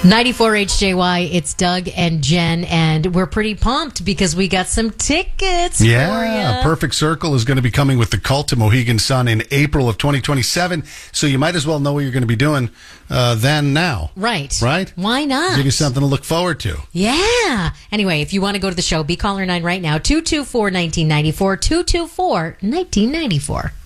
94 HJY, it's Doug and Jen, and we're pretty pumped because we got some tickets for ya. Perfect Circle is going to be coming with the Cult to Mohegan Sun in April of 2027, so you might as well know what you're going to be doing now. Right. Right? Why not? Give you something to look forward to. Yeah. Anyway, if you want to go to the show, be caller 9 right now, 224-1994, 224-1994.